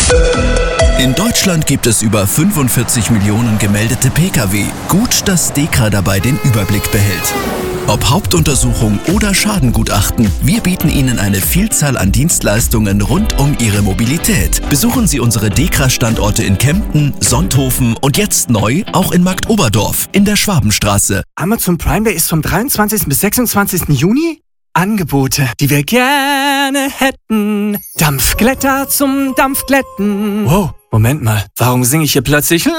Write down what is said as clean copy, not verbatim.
In Deutschland gibt es über 45 Millionen gemeldete Pkw. Gut, dass DEKRA dabei den Überblick behält. Ob Hauptuntersuchung oder Schadengutachten, wir bieten Ihnen eine Vielzahl an Dienstleistungen rund um Ihre Mobilität. Besuchen Sie unsere DEKRA-Standorte in Kempten, Sonthofen und jetzt neu auch in Marktoberdorf in der Schwabenstraße. Amazon Prime Day ist vom 23. bis 26. Juni? Angebote, die wir gerne hätten. Dampfglätter zum Dampfglätten. Wow, Moment mal, warum singe ich hier plötzlich